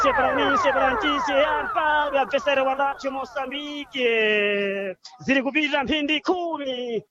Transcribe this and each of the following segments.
Praninse Brantisi ampabya mfesere wa Lazio Moçambique ziri kupita mphindi khumi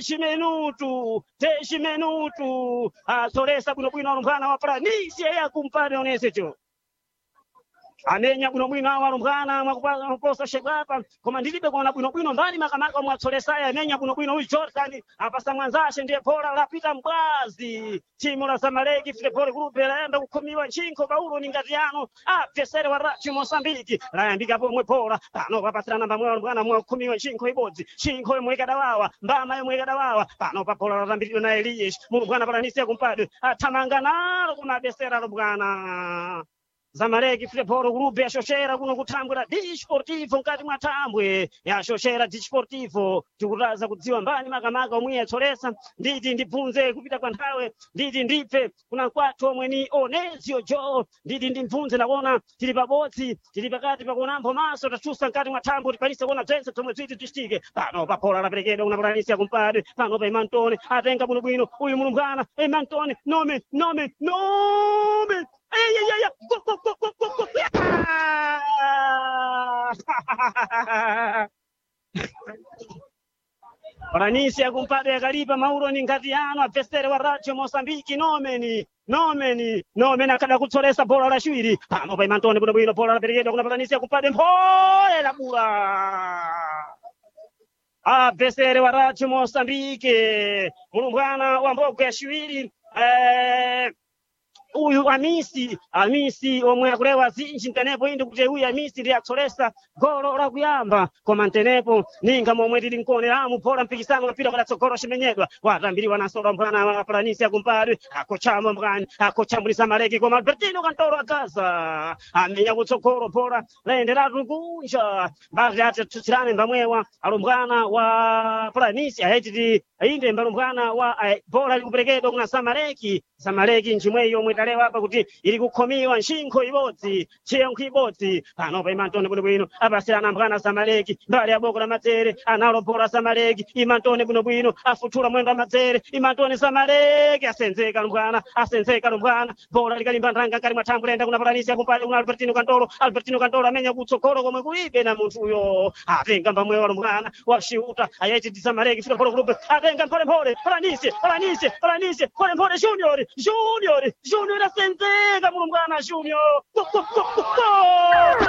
10 minutu asolesa bwinobwino alumbwana wa Praninse yakumpane onesecho amenya bwinobwino awo alumbwana mwakuposa shegwapa koma ndilibe kuona bwinobwino mbali makamaka mwatsolesaya amenya bwinobwino uyu Jordan apasa mwanzashe ndiye pola lapita mbwazi timu la Zamaleki Futebol Club laenda kukhumiwa nchinko Paulo Ningatiano apfesere wa Lazio Moçambique layambika pomwe pola pano papasira namba mwe alumbwana mwe kukhumiwa nchinko ibodzi nchinko yomwe ikadawawa mbama yomwe ikadawawa pano papola latambiridwe na Elias mulumbwana Paranisi yakumpade athamanga nalo kumabesera alumbwana Zamaleki Futebol Club yashoshera kuno kutambwera Desportivo mkati mwa tambwe yashoshera Desportivo tikutaza kudziwa mbani makamaka omwe yatsolesa nditi ndibvunze kupita kwa nthawe nditi ndipfe kuna kwathu omwe ni Onezio Jo nditi ndibvunze nakuona tili pabodzi tili pakati pakuonambo maso tachusa mkati mwa tambwe tikwanise kuona bzense tomwe zwiti tistike pano papola laperekedwa kuna Paranisi yakumpade pano pa Imantone atenga bwinobwino uyu mulumbwana Imantone nome go. Paranisi yakumpade yakalipa Mauro Ningatiano apfesere wa Lazio Moçambique nomeni akada kutsolesa bola laciwiri pano pa Imantone bwinobwino bola laperekedwa kuna Paranisi yakumpade mpole labula apfesere wa Lazio Moçambique mulumbwana wa mbogo ya ciwiri uyu Amisi omwe akulewa zinji ntenepo indi kuti uyu Amisi ndi atsolesa golo lakuyamba koma ntenepo ninga momwe tili nkuoneramu pola mpikisano kapita kwadatsogolo cimenyedwa watambiriwa nasola mphana wa Paranisi yakumpade akochamo mkani akochambulisa Zamaleki koma Albertino Kantoro akaza amenya kutsogolo pola layenderatu kunja mbati atitsirane mbamwewa alumbwana wa Paranisi ahititi inde mbalumbwana wa bola likuperekedwa kuna Zamaleki nchimweyo omwe talewa apa kuti ili kukhomiwa nshinkho ibodzi chiyankho ibodzi pano pa Imantone bwinobwino apasirana mbwana Zamaleki mbali ya boko la madzere analo bola Zamaleki Imantone bwinobwino afuthula mwendo wa madzere Imantone Zamaleki asenzeka lumbwana bola likalimba nthanga nkati mwa thambwe lenda kuna Paranisi yakumpade kuna Albertino Kantoro amenya kutsogolo komwe kulibe na munthu uyo atenga mbamwewa lumbwana washiuta ayachiti Zamaleki Futebol Club atenga mpole Paranisi pole Junior asenzeka mulumbwana Junior